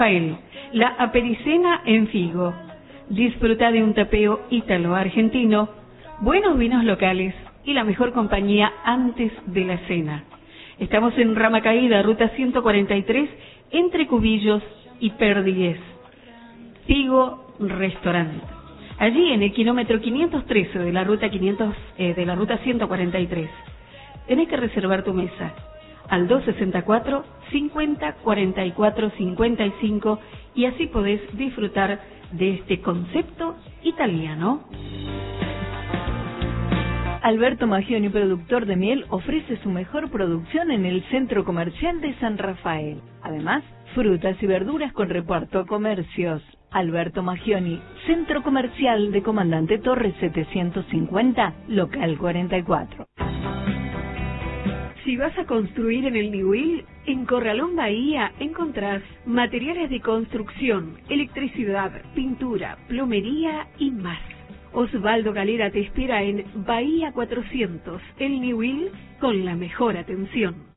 Rafael, la Apericena en Figo. Disfruta de un tapeo ítalo-argentino, buenos vinos locales y la mejor compañía antes de la cena. Estamos en Rama Caída, ruta 143, entre Cubillos y Perdigués. Figo Restaurant. Allí en el kilómetro 513 de la ruta 143. Tenés que reservar tu mesa al 264 50 44 55 y así podés disfrutar de este concepto italiano. Alberto Maggioni, productor de miel, ofrece su mejor producción en el Centro Comercial de San Rafael. Además, frutas y verduras con reparto a comercios. Alberto Maggioni, Centro Comercial de Comandante Torres 750, local 44. Si vas a construir en el Niwil, en Corralón Bahía encontrás materiales de construcción, electricidad, pintura, plomería y más. Osvaldo Galera te espera en Bahía 400, el Niwil, con la mejor atención.